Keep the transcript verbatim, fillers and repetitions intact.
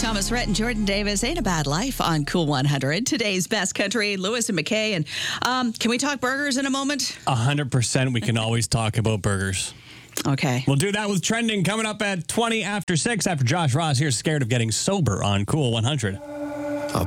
Thomas Rhett and Jordan Davis. Ain't a Bad Life on Cool one hundred. Today's best country, Lewis and McKay. And um, can we talk burgers in a moment? A hundred percent. We can always talk about burgers. Okay. We'll do that with trending coming up at twenty after six after Josh Ross here, scared of getting sober on Cool one hundred.